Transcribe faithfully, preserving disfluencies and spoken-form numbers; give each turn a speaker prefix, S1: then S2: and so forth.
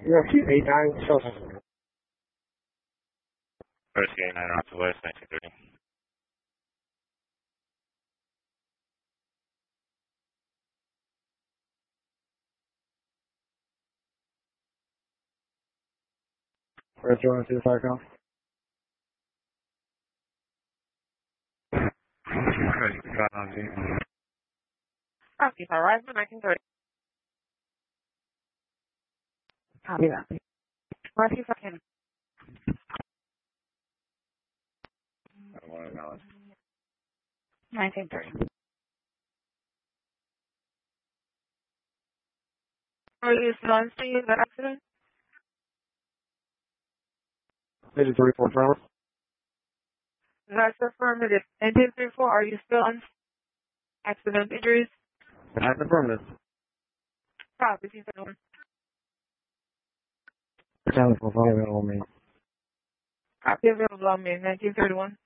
S1: Yeah, she's eight nine. Social.
S2: First eight nine off the west, nineteen thirty.
S1: Where's Jordan to the fire call?
S3: Copy, Horizon nineteen thirty. Copy that. Marcy second. nineteen thirty. Are you still on scene of the accident?
S1: Maybe three four Charles.
S3: That's affirmative. Engine three four, are you still on accident injuries?
S1: That's affirmative.
S3: Copy, see one.
S1: Challenge for phone available me.
S3: Copy available on me, nineteen thirty-one.